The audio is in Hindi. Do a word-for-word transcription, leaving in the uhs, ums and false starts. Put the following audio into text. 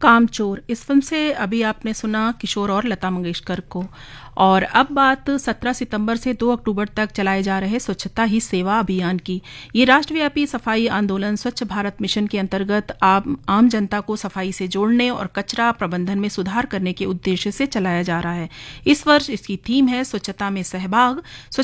कामचोर, इस फिल्म से अभी आपने सुना किशोर और लता मंगेशकर को। और अब बात सत्रह सितंबर से दो अक्टूबर तक चलाए जा रहे स्वच्छता ही सेवा अभियान की। ये राष्ट्रव्यापी सफाई आंदोलन स्वच्छ भारत मिशन के अंतर्गत आम, आम जनता को सफाई से जोड़ने और कचरा प्रबंधन में सुधार करने के उद्देश्य से चलाया जा रहा है। इस वर्ष इसकी थीम है स्वच्छता में सहभाग।